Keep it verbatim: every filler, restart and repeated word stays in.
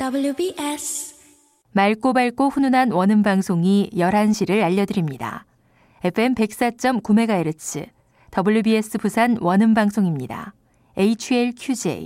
더블유비에스 맑고 밝고 훈훈한 원음 방송이 열한 시를 알려드립니다. 에프엠 백사 점 구 메가헤르츠 더블유비에스 부산 원음 방송입니다. 에이치엘큐제이